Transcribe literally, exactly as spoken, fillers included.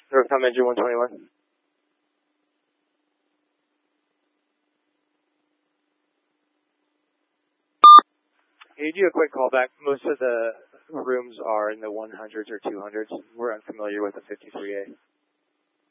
Northcom engine one twenty-one. Can you do a quick callback? Most of the rooms are in the one hundreds or two hundreds. We're unfamiliar with the fifty-three A.